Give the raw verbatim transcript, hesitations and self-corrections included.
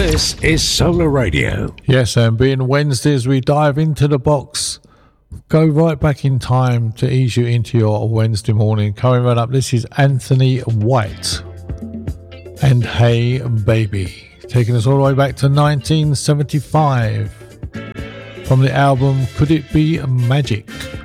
This is Solar Radio. Yes, and being Wednesdays, we dive into the box, go right back in time to ease you into your Wednesday morning. Coming right up, this is Anthony White and Hey Baby, taking us all the way back to nineteen seventy-five from the album Could It Be Magic?